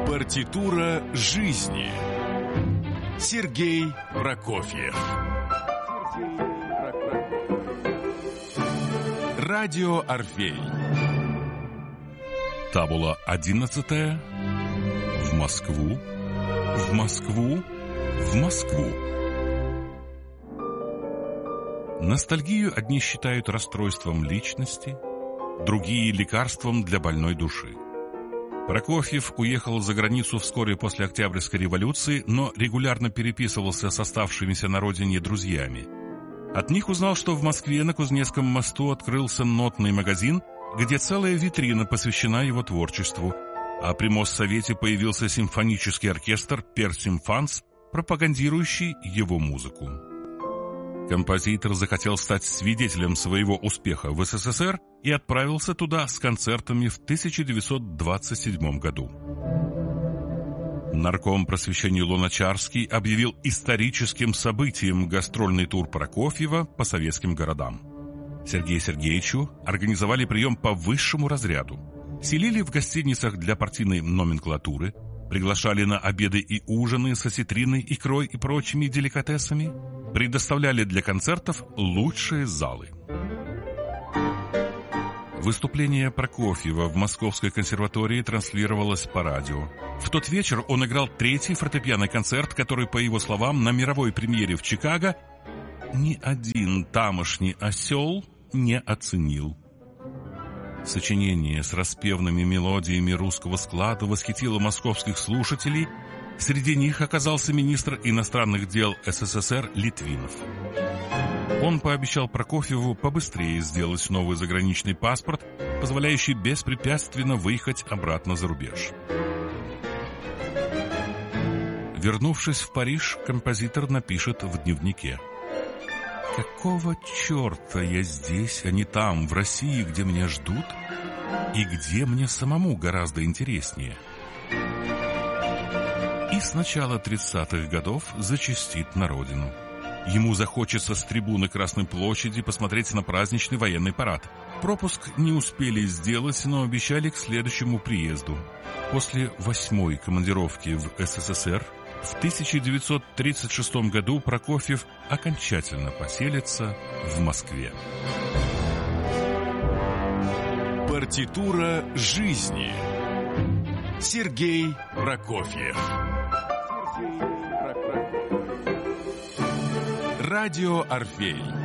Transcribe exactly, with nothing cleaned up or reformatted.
Партитура жизни. Сергей Прокофьев. Радио Орфей. Табула одиннадцатая. В Москву. В Москву. В Москву. Ностальгию одни считают расстройством личности, другие — лекарством для больной души. Прокофьев уехал за границу вскоре после Октябрьской революции, но регулярно переписывался с оставшимися на родине друзьями. От них узнал, что в Москве на Кузнецком мосту открылся нотный магазин, где целая витрина посвящена его творчеству, а при Моссовете появился симфонический оркестр «Персимфанс», пропагандирующий его музыку. Композитор захотел стать свидетелем своего успеха в СССР и отправился туда с концертами в тысяча девятьсот двадцать седьмом году. Нарком просвещения Луначарский объявил историческим событием гастрольный тур Прокофьева по советским городам. Сергею Сергеевичу организовали прием по высшему разряду. Селили в гостиницах для партийной номенклатуры, приглашали на обеды и ужины с осетриной, икрой и прочими деликатесами, предоставляли для концертов лучшие залы. Выступление Прокофьева в Московской консерватории транслировалось по радио. В тот вечер он играл третий фортепианный концерт, который, по его словам, на мировой премьере в Чикаго ни один тамошний осел не оценил. Сочинение с распевными мелодиями русского склада восхитило московских слушателей. Среди них оказался министр иностранных дел СССР Литвинов. Он пообещал Прокофьеву побыстрее сделать новый заграничный паспорт, позволяющий беспрепятственно выехать обратно за рубеж. Вернувшись в Париж, композитор напишет в дневнике: «Какого черта я здесь, а не там, в России, где меня ждут, и где мне самому гораздо интереснее?» И с начала тридцатых годов зачастит на родину. Ему захочется с трибуны Красной площади посмотреть на праздничный военный парад. Пропуск не успели сделать, но обещали к следующему приезду. После восьмой командировки в СССР в тысяча девятьсот тридцать шестом году Прокофьев окончательно поселится в Москве. Партитура жизни. Сергей Прокофьев. Радио Орфей.